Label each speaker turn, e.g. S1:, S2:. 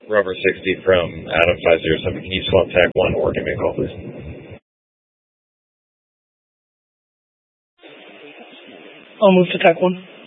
S1: Rover 60 from Adam 507. Can you swap TAC 1 or give me a call, please?
S2: I'll move to TAC 1.